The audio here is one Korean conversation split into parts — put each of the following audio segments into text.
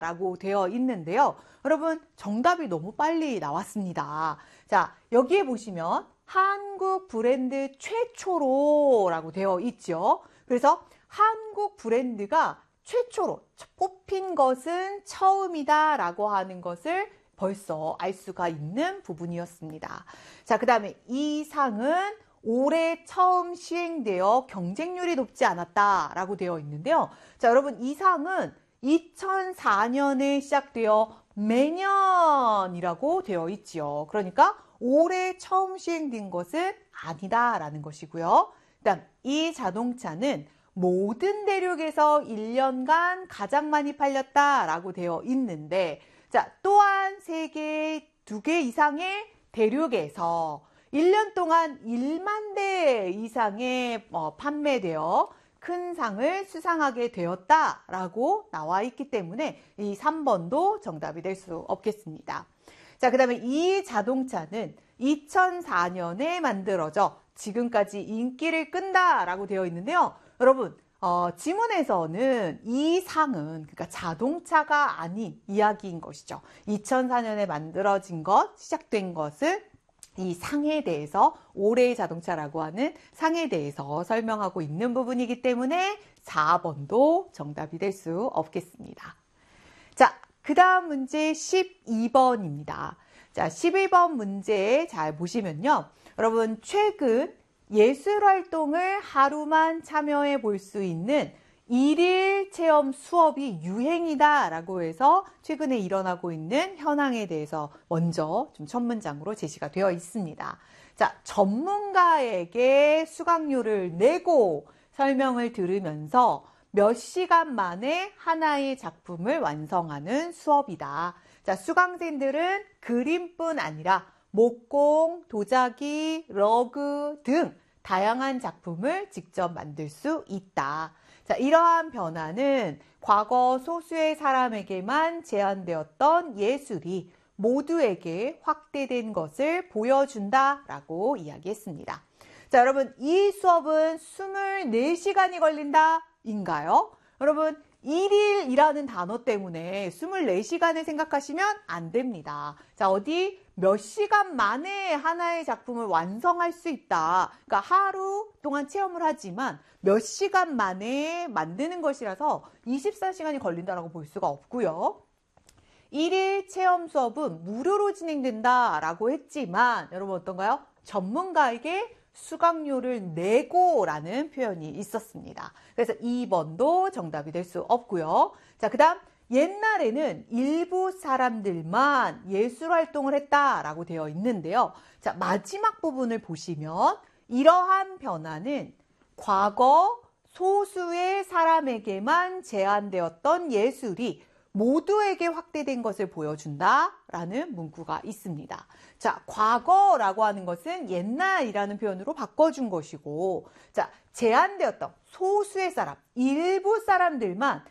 라고 되어 있는데요. 여러분, 정답이 너무 빨리 나왔습니다. 자, 여기에 보시면 한국 브랜드 최초로 라고 되어 있죠. 그래서 한국 브랜드가 최초로 뽑힌 것은 처음이다 라고 하는 것을 벌써 알 수가 있는 부분이었습니다. 자, 그 다음에 이 상은 올해 처음 시행되어 경쟁률이 높지 않았다 라고 되어 있는데요. 자, 여러분, 이 상은 2004년에 시작되어 매년이라고 되어 있지요. 그러니까 올해 처음 시행된 것은 아니다 라는 것이고요. 그다음 이 자동차는 모든 대륙에서 1년간 가장 많이 팔렸다 라고 되어 있는데, 자, 또한 세계 2개 이상의 대륙에서 1년 동안 1만 대 이상의 판매되어 큰 상을 수상하게 되었다라고 나와 있기 때문에 이 3번도 정답이 될 수 없겠습니다. 자, 그 다음에 이 자동차는 2004년에 만들어져 지금까지 인기를 끈다라고 되어 있는데요. 여러분, 지문에서는 이 상은 그러니까 자동차가 아닌 이야기인 것이죠. 2004년에 만들어진 것, 시작된 것은 이 상에 대해서, 올해의 자동차라고 하는 상에 대해서 설명하고 있는 부분이기 때문에 4번도 정답이 될 수 없겠습니다. 자, 그 다음 문제 12번입니다. 자, 12번 문제 잘 보시면요. 여러분, 최근 예술활동을 하루만 참여해 볼 수 있는 1일 체험 수업이 유행이다 라고 해서 최근에 일어나고 있는 현황에 대해서 먼저 좀 첫 문장으로 제시가 되어 있습니다. 자, 전문가에게 수강료를 내고 설명을 들으면서 몇 시간 만에 하나의 작품을 완성하는 수업이다. 자, 수강생들은 그림뿐 아니라 목공, 도자기, 러그 등 다양한 작품을 직접 만들 수 있다. 자, 이러한 변화는 과거 소수의 사람에게만 제한되었던 예술이 모두에게 확대된 것을 보여준다라고 이야기했습니다. 자, 여러분, 이 수업은 24시간이 걸린다 인가요? 여러분, 1일이라는 단어 때문에 24시간을 생각하시면 안 됩니다. 자, 어디 몇 시간 만에 하나의 작품을 완성할 수 있다. 그러니까 하루 동안 체험을 하지만 몇 시간 만에 만드는 것이라서 24시간이 걸린다라고 볼 수가 없고요. 1일 체험 수업은 무료로 진행된다라고 했지만 여러분 어떤가요? 전문가에게 수강료를 내고 라는 표현이 있었습니다. 그래서 2번도 정답이 될 수 없고요. 자, 그 다음 옛날에는 일부 사람들만 예술활동을 했다라고 되어 있는데요. 자, 마지막 부분을 보시면 이러한 변화는 과거 소수의 사람에게만 제한되었던 예술이 모두에게 확대된 것을 보여준다라는 문구가 있습니다. 자, 과거라고 하는 것은 옛날이라는 표현으로 바꿔준 것이고, 자, 제한되었던 소수의 사람, 일부 사람들만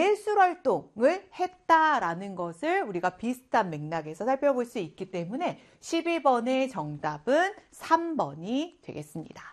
예술활동을 했다라는 것을 우리가 비슷한 맥락에서 살펴볼 수 있기 때문에 12번의 정답은 3번이 되겠습니다.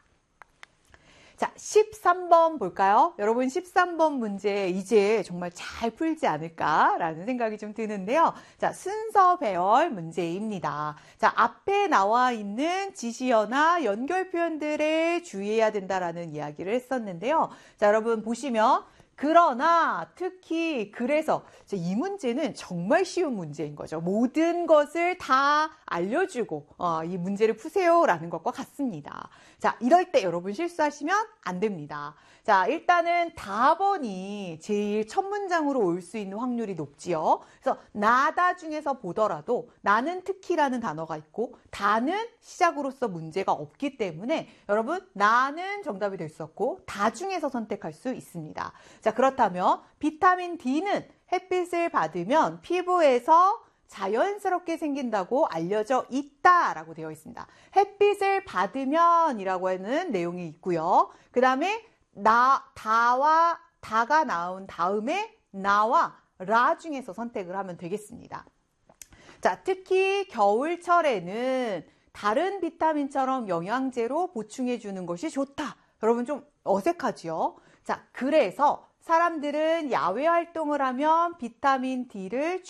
자, 13번 볼까요? 여러분 13번 문제 이제 정말 잘 풀지 않을까라는 생각이 좀 드는데요. 자, 순서 배열 문제입니다. 자, 앞에 나와 있는 지시어나 연결 표현들에 주의해야 된다라는 이야기를 했었는데요. 자, 여러분 보시면 그러나, 특히, 그래서 이 문제는 정말 쉬운 문제인 거죠. 모든 것을 다 알려주고 이 문제를 푸세요라는 것과 같습니다. 자, 이럴 때 여러분 실수하시면 안 됩니다. 자, 일단은 답원이 제일 첫 문장으로 올 수 있는 확률이 높지요. 그래서 나다 중에서 보더라도 나는 특히라는 단어가 있고 다는 시작으로서 문제가 없기 때문에 여러분 나는 정답이 될 수 없고 다 중에서 선택할 수 있습니다. 자, 그렇다면 비타민 D는 햇빛을 받으면 피부에서 자연스럽게 생긴다고 알려져 있다라고 되어 있습니다. 햇빛을 받으면 이라고 하는 내용이 있고요. 그 다음에 다가 나온 다음에 나와 라 중에서 선택을 하면 되겠습니다. 자, 특히 겨울철에는 다른 비타민처럼 영양제로 보충해 주는 것이 좋다. 여러분 좀 어색하지요? 자, 그래서 사람들은 야외 활동을 하면 비타민 D를